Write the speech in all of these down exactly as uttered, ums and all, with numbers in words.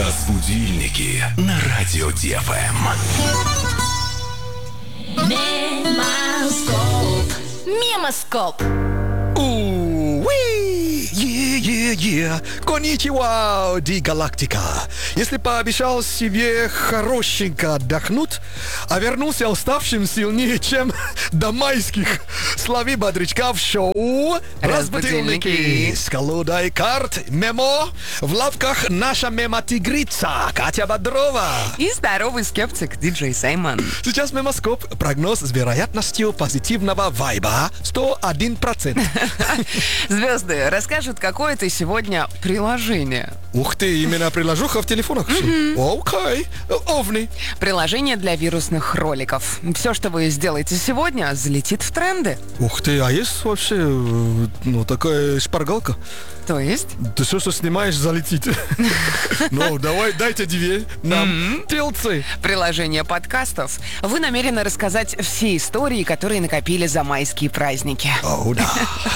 Разбудильники на радио ДФМ. Мемоскоп. Мемоскоп. Е-е-е, коничева, ди галактика. Если пообещал себе хорошенько отдохнуть, а вернулся уставшим сильнее, чем до майских, слави бодрячка в шоу «Разбудильники» с колодой карт «Мемо». В лавках наша мемо-тигрица Катя Бодрова. И здоровый скептик диджей Саймон. Сейчас мемоскоп. Прогноз с вероятностью позитивного вайба сто один процент. Звезды расскажут, какое ты сегодня приложение. Ух ты, именно приложуха в телефонах. Mm-hmm. Окей, овни. Приложение для вирусных роликов. Все, что вы сделаете сегодня, залетит в тренды. Ух ты, а есть вообще ну, такая шпаргалка? То есть? Ты все, что снимаешь, залетит. Ну, давай, дайте две нам, пелцы. Приложение подкастов. Вы намерены рассказать все истории, которые накопили за майские праздники. О, да.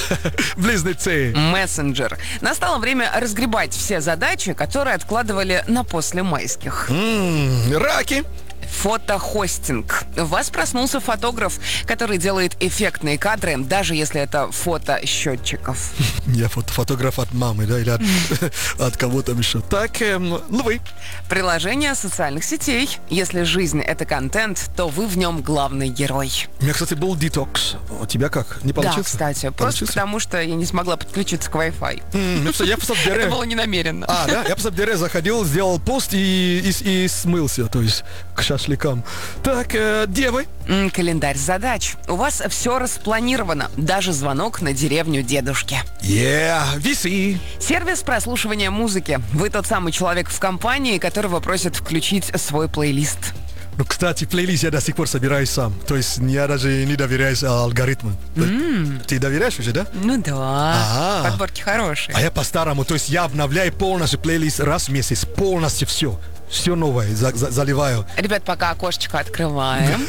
Близнецы. Мессенджер. Настало время разгребать все задачи, которые откладывали на после майских. М-м, раки. Фотохостинг. У вас проснулся фотограф, который делает эффектные кадры, даже если это фото счетчиков. Я фото фотограф от мамы, да, или от, от кого-то еще. Так, эм, львы. Приложение социальных сетей. Если жизнь — это контент, то вы в нем главный герой. У меня, кстати, был детокс. У тебя как? Не получился? Да, кстати. Просто Получился? потому, что я не смогла подключиться к Wi-Fi. Mm, я просто в Дере... Это было не намеренно. А, да? Я просто в Дере заходил, сделал пост и, и, и смылся, то есть к шашлыкам. Так, э, девы. М, Календарь задач. У вас все распланировано. Даже звонок на деревню дедушки. Yeah, виси. Сервис прослушивания музыки. Вы тот самый человек в компании, которого просят включить свой плейлист. Ну, кстати, плейлист я до сих пор собираю сам. То есть я даже не доверяюсь алгоритмам. Mm. Ты доверяешь уже, да? Ну да. А-а. Подборки хорошие. А я по-старому. То есть я обновляю полностью плейлист раз в месяц. Полностью все. Все новое за- за- заливаю. Ребят, пока окошечко открываем.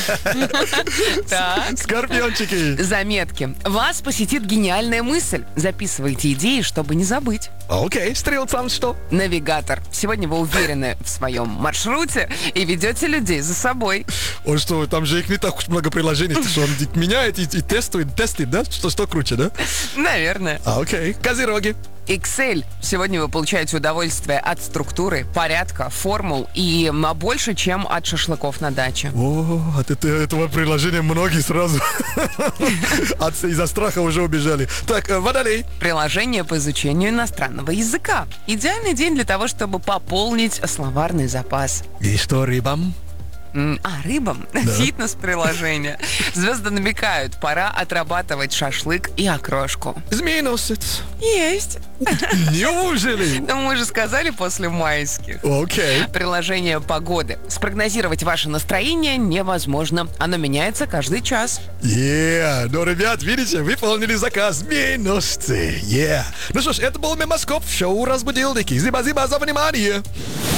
Так. Скорпиончики. Заметки. Вас посетит гениальная мысль. Записывайте идеи, чтобы не забыть. Окей, стрелцам что? Навигатор. Сегодня вы уверены в своем маршруте и ведете людей за собой. Он что, там же их не так уж много приложений, что он меняет и, и тестует, тестит, да? Что, что круче, да? Наверное. А, окей. Козероги. Excel. Сегодня вы получаете удовольствие от структуры, порядка, формул и м, больше, чем от шашлыков на даче. О, от это- этого приложения многие сразу от- из-за страха уже убежали. Так, э, водолей. Приложение по изучению иностранного языка. Идеальный день для того, чтобы пополнить словарный запас. И что рыбам? М, А, рыбам? Фитнес-приложение. Звезды намекают, пора отрабатывать шашлык и окрошку. Змееносец. Есть. Неужели? Ну, мы же сказали после майских. Окей. Приложение погоды. Спрогнозировать ваше настроение невозможно. Оно меняется каждый час. Yeah. Ну, ребят, видите, выполнили заказ. Змееносцы. Yeah. Ну что ж, это был Мемоскоп в шоу «Разбудильники». Зиба-зиба за внимание.